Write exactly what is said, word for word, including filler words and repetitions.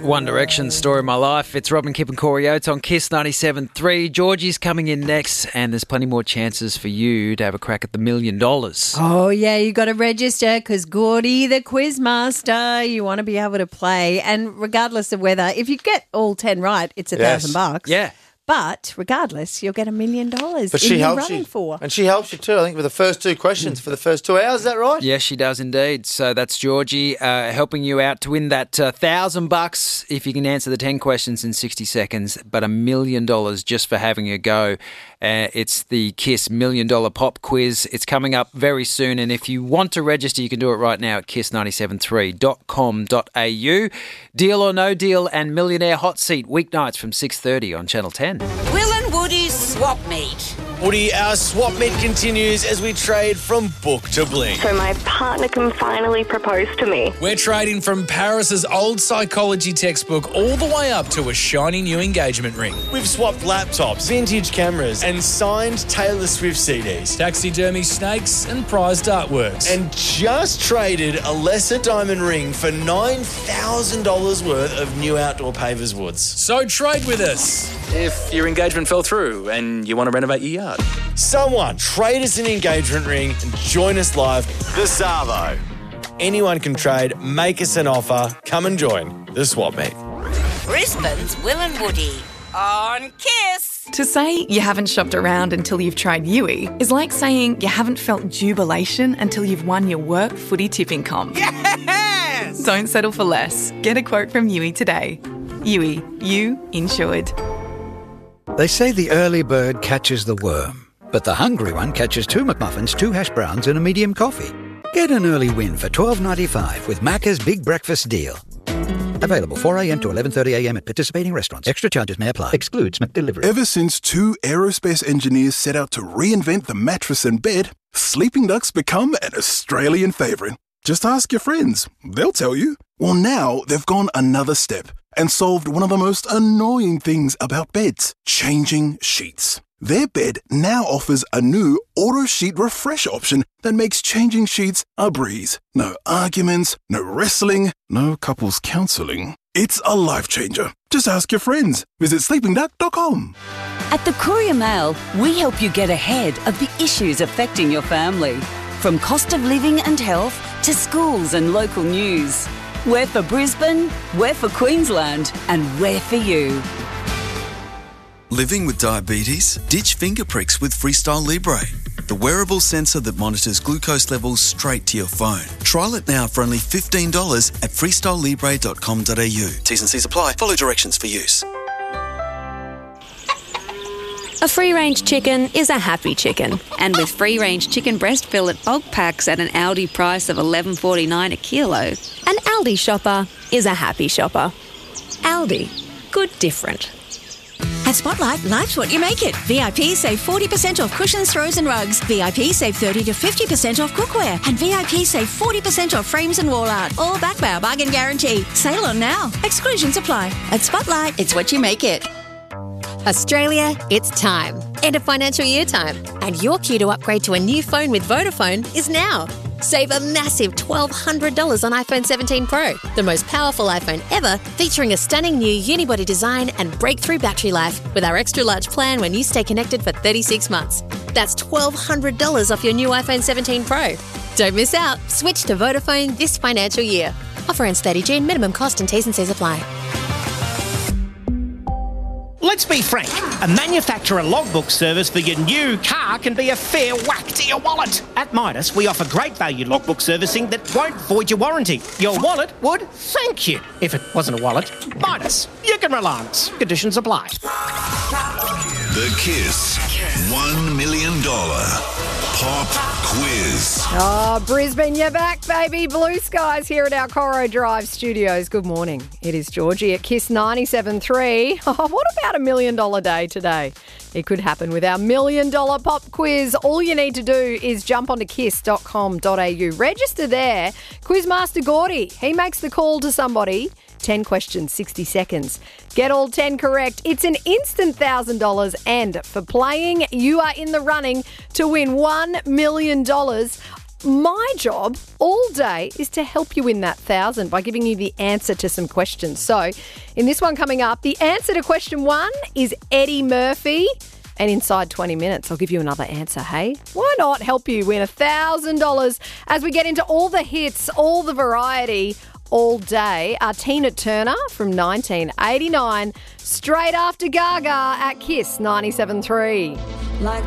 One Direction, Story of My Life. It's Robin, Kip and Corey Oates on Kiss ninety-seven point three. Georgie's coming in next, and there's plenty more chances for you to have a crack at the million dollars. Oh, yeah, you got to register because Gordy, the Quizmaster, you want to be able to play. And regardless of whether, if you get all ten right, it's a Yes. thousand bucks. Yeah. But regardless, you'll get a million dollars. But in she your helps running you. for. And she helps you too, I think, with the first two questions for the first two hours. Is that right? Yes, she does indeed. So that's Georgie uh, helping you out to win that uh, thousand bucks if you can answer the ten questions in sixty seconds, but a million dollars just for having a go. Uh, it's the Kiss Million Dollar Pop Quiz. It's coming up very soon, and if you want to register, you can do it right now at kiss nine seven three dot com dot a u. Deal or No Deal and Millionaire Hot Seat weeknights from six thirty on Channel ten. Will and Woody's Swap Meet. Woody, our swap meet continues as we trade from book to bling. So my partner can finally propose to me. We're trading from Paris's old psychology textbook all the way up to a shiny new engagement ring. We've swapped laptops, vintage cameras, and signed Taylor Swift C Ds. Taxidermy snakes and prized artworks. And just traded a lesser diamond ring for nine thousand dollars worth of new outdoor pavers woods. So trade with us. If your engagement fell through and you want to renovate your yard. Someone trade us an engagement ring and join us live. The Savo. Anyone can trade, make us an offer, come and join the swap meet. Brisbane's Will and Woody on Kiss. To say you haven't shopped around until you've tried Yui is like saying you haven't felt jubilation until you've won your work footy tipping comp. Yes! Don't settle for less. Get a quote from Yui today. Yui, you insured. They say the early bird catches the worm, but the hungry one catches two McMuffins, two hash browns and a medium coffee. Get an early win for twelve ninety-five with Macca's Big Breakfast Deal. Available four a.m. to eleven thirty a.m. at participating restaurants. Extra charges may apply. Excludes McDelivery. Ever since two aerospace engineers set out to reinvent the mattress and bed, Sleeping Duck's become an Australian favourite. Just ask your friends. They'll tell you. Well, now they've gone another step and solved one of the most annoying things about beds, changing sheets. Their bed now offers a new auto sheet refresh option that makes changing sheets a breeze. No arguments, no wrestling, no couples counselling. It's a life changer. Just ask your friends. Visit sleeping duck dot com. At the Courier Mail, we help you get ahead of the issues affecting your family. From cost of living and health to schools and local news. We're for Brisbane, we're for Queensland, and we're for you. Living with diabetes? Ditch finger pricks with Freestyle Libre, the wearable sensor that monitors glucose levels straight to your phone. Trial it now for only fifteen dollars at freestyle libre dot com dot a u. T's and C's apply. Follow directions for use. A free-range chicken is a happy chicken. And with free-range chicken breast fillet bulk packs at an Aldi price of eleven forty-nine a kilo, an Aldi shopper is a happy shopper. Aldi. Good different. At Spotlight, life's what you make it. V I P save forty percent off cushions, throws and rugs. V I P save thirty to fifty percent off cookware. And V I P save forty percent off frames and wall art. All backed by our bargain guarantee. Sale on now. Exclusions apply. At Spotlight, it's what you make it. Australia, it's time. End of financial year time. And your cue to upgrade to a new phone with Vodafone is now. Save a massive twelve hundred dollars on iPhone seventeen Pro, the most powerful iPhone ever, featuring a stunning new unibody design and breakthrough battery life with our extra large plan when you stay connected for thirty-six months. That's twelve hundred dollars off your new iPhone seventeen Pro. Don't miss out. Switch to Vodafone this financial year. Offer ends thirty June. Minimum cost and T's and C's apply. Let's be frank, a manufacturer logbook service for your new car can be a fair whack to your wallet. At Midas, we offer great value logbook servicing that won't void your warranty. Your wallet would thank you. If it wasn't a wallet, Midas, you can rely on us. Conditions apply. The Kiss one million dollars Pop Quiz. Oh, Brisbane, you're back, baby. Blue skies here at our Coro Drive studios. Good morning. It is Georgie at Kiss ninety-seven point three. Oh, what about a million dollar day today? It could happen with our million dollar pop quiz. All you need to do is jump onto kiss dot com dot a u. Register there. Quizmaster Gordy, he makes the call to somebody. ten questions, sixty seconds. Get all ten correct. It's an instant one thousand dollars. And for playing, you are in the running to win one million dollars. my job all day is to help you win that thousand by giving you the answer to some questions. So in this one coming up, the answer to question one is Eddie Murphy. And inside twenty minutes, I'll give you another answer, hey? Why not help you win one thousand dollars as we get into all the hits, all the variety, all day. Uh, Tina Turner from nineteen eighty-nine, straight after Gaga at Kiss ninety-seven point three. Like